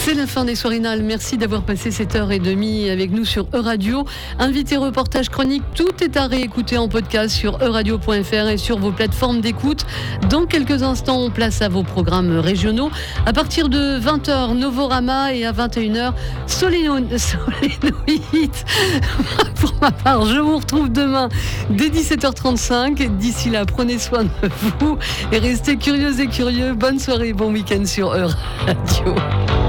C'est la fin des Soirinales. Merci d'avoir passé cette heure et demie avec nous sur Euradio. Invité, reportage, chronique, tout est à réécouter en podcast sur euradio.fr et sur vos plateformes d'écoute. Dans quelques instants, on place à vos programmes régionaux. À partir de 20h, Novorama et à 21h, Solénoïde. Pour ma part, je vous retrouve demain dès 17h35. D'ici là, prenez soin de vous et restez curieux et curieux. Bonne soirée, bon week-end sur Euradio.